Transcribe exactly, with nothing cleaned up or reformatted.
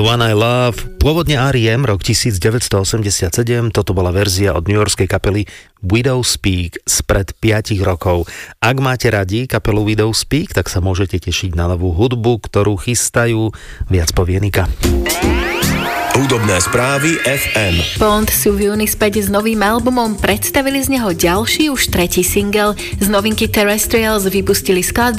One I Love, pôvodne R E M, rok devätnásťstoosemdesiatsedem, toto bola verzia od newyorskej kapely Widow Speak spred piatich rokov. Ak máte radi kapelu Widow Speak, tak sa môžete tešiť na novú hudbu, ktorú chystajú. Viac povie Nika. Hudobné správy ef em. Pond sú v júni späť s novým albumom, predstavili z neho ďalší, už tretí single. Z novinky Terrestrials vypustili skladbu